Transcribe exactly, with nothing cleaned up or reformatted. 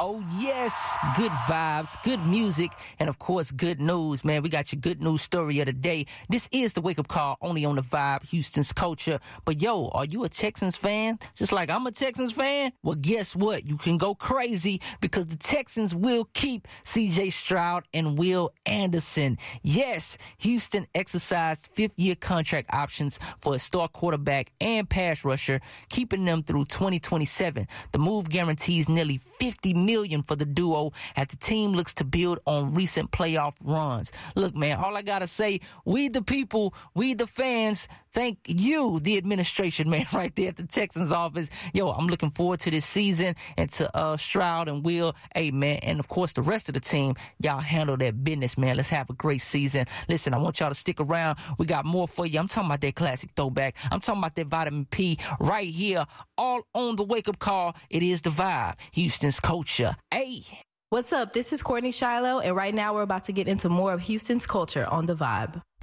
Oh, yes. Good vibes, good music, and of course, good news, man. We got your good news story of the day. This is the wake up call only on the Vibe, Houston's culture. But yo, are you a Texans fan? Just like I'm a Texans fan? Well, guess what? You can go crazy because the Texans will keep C J Stroud and Will Anderson. Yes, Houston exercised fifth year contract options for a star quarterback and pass rusher, keeping them through twenty twenty-seven. The move guarantees nearly fifty million dollars for the duo as the team looks to build on recent playoff runs. Look, man, all I gotta say, we the people, we the fans, thank you, the administration, man, right there at the Texans office. Yo, I'm looking forward to this season and to uh, Stroud and Will. Hey, man, and of course the rest of the team, y'all handle that business, man. Let's have a great season. Listen, I want y'all to stick around. We got more for you. I'm talking about that classic throwback. I'm talking about that vitamin P right here, all on the wake-up call. It is the Vibe, Houston's culture. Hey. What's up? This is Courtney Shiloh, and right now we're about to get into more of Houston's culture on The Vibe.